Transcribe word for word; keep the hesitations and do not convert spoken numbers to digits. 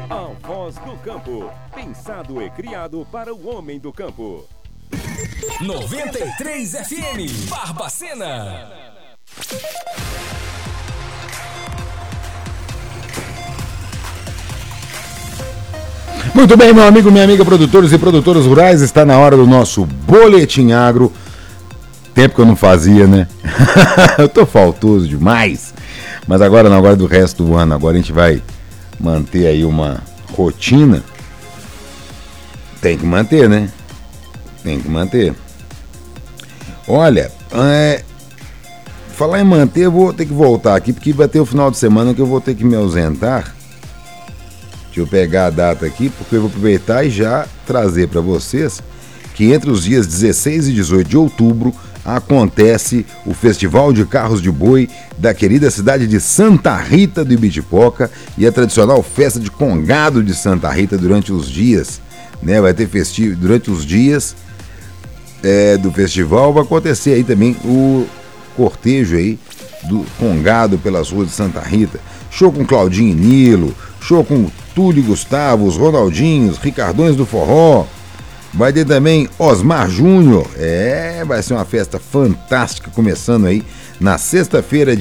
A voz do campo, pensado e criado para o homem do campo. noventa e três F M, Barbacena. Muito bem, meu amigo, minha amiga, produtores e produtoras rurais, está na hora do nosso Boletim Agro. Tempo que eu não fazia, né? Eu tô faltoso demais. Mas agora não, agora do resto do ano, agora a gente vai manter aí uma rotina. Tem que manter, né? Tem que manter. Olha, é... falar em manter, eu vou ter que voltar aqui, porque vai ter o final de semana que eu vou ter que me ausentar. Deixa eu pegar a data aqui, porque eu vou aproveitar e já trazer para vocês que entre os dias dezesseis e dezoito de outubro acontece o Festival de Carros de Boi da querida cidade de Santa Rita do Ibitipoca e a tradicional festa de Congado de Santa Rita durante os dias, né? Vai ter festivo durante os dias é, do festival, vai acontecer aí também o cortejo aí do Congado pelas ruas de Santa Rita. Show com Claudinho e Nilo, show com Túlio e Gustavo, os Ronaldinhos, Ricardões do Forró. Vai ter também Osmar Júnior. É, vai ser uma festa fantástica, começando aí na sexta-feira,